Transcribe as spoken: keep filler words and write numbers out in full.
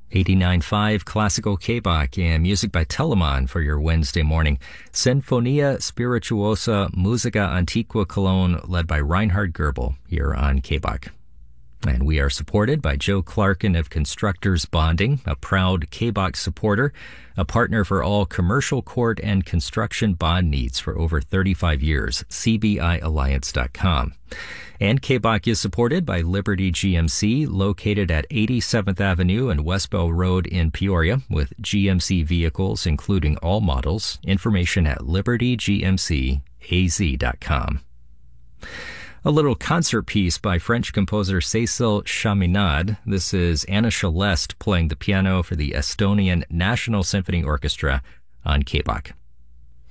eighty-nine point five Classical K-Bach and music by Telemann for your Wednesday morning. Sinfonia Spirituosa Musica Antiqua Cologne, led by Reinhard Goebel, here on K-Bach. And we are supported by Joe Clarkin of Constructors Bonding, a proud K-Bach supporter, a partner for all commercial court and construction bond needs for over thirty-five years, C B I alliance dot com. And K-Bach is supported by Liberty G M C, located at eighty-seventh Avenue and Westbell Road in Peoria, with G M C vehicles including all models. Information at liberty g m c a z dot com. A little concert piece by French composer Cécile Chaminade. This is Anna Celeste playing the piano for the Estonian National Symphony Orchestra on K-Bach.